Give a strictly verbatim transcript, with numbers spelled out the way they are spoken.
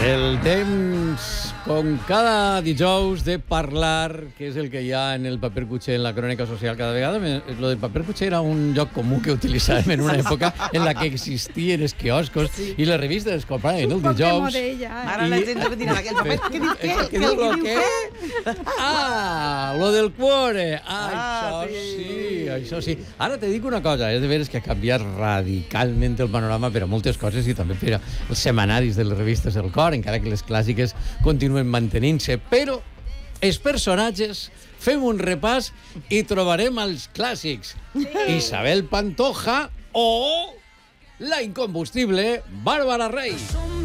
El temps, com cada dijous, de parlar, que és el que hi ha en el paper cuixer, en la crònica social cada vegada. Lo del paper cuixer era un lloc comú que utilitzàvem en una època en la que existien els quioscos sí. i les revistes es compraven el dijous. Ara la gent que dirà aquell paper, què diu què? Què diu lo què? Ah, lo del cuore. Ah, això sí, això sí. Ara te dic una cosa, és de veres que ha canviat radicalment el panorama per a moltes coses i també per als setmanaris de les revistes del cor, encara que les clàssiques continuen mantenint-se, però els personatges fem un repàs i trobarem els clàssics. Sí. Isabel Pantoja o la incombustible Bàrbara Rey.